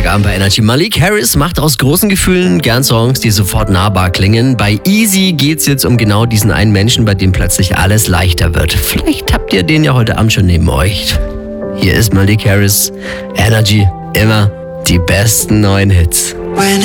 Freitagabend bei Energy. Malik Harris macht aus großen Gefühlen gern Songs, die sofort nahbar klingen. Bei Easy geht's jetzt um genau diesen einen Menschen, bei dem plötzlich alles leichter wird. Vielleicht habt ihr den ja heute Abend schon neben euch. Hier ist Malik Harris. Energy, immer die besten neuen Hits. When